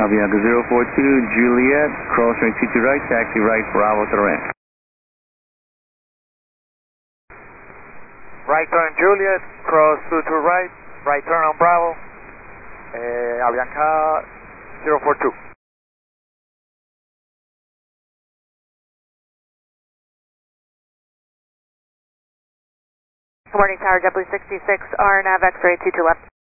Avianca 042, Juliet, cross runway 22 right, taxi right, Bravo to the ramp. Right turn Juliet, cross 22 right, right turn on Bravo, Avianca 042. Good morning, Tower JetBlue 66, RNAV X-ray 22 left.